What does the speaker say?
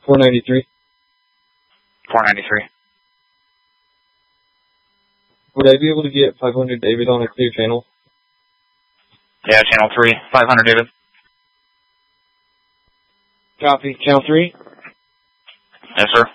493. 493. Would I be able to get 500 David on a clear channel? Yeah, channel 3, 500 David. Copy. Channel 3? Yes, sir.